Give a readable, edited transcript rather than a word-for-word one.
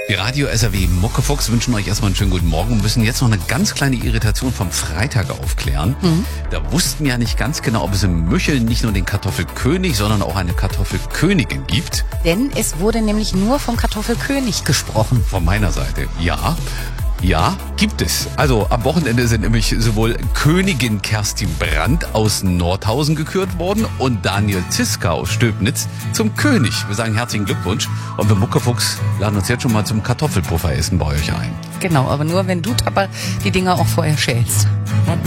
Die Radio SAW Muckefuchs wünschen euch erstmal einen schönen guten Morgen und müssen jetzt noch eine ganz kleine Irritation vom Freitag aufklären. Da wussten wir ja nicht ganz genau, ob es im Müchel nicht nur den Kartoffelkönig, sondern auch eine Kartoffelkönigin gibt. Denn es wurde nämlich nur vom Kartoffelkönig gesprochen. Von meiner Seite, ja. Ja, gibt es. Also am Wochenende sind nämlich sowohl Königin Kerstin Brandt aus Nordhausen gekürt worden und Daniel Ziska aus Stöbnitz zum König. Wir sagen herzlichen Glückwunsch und wir Muckefuchs laden uns jetzt schon mal zum Kartoffelpuffer essen bei euch ein. Genau, aber nur wenn du, Tapper, die Dinger auch vorher schälst.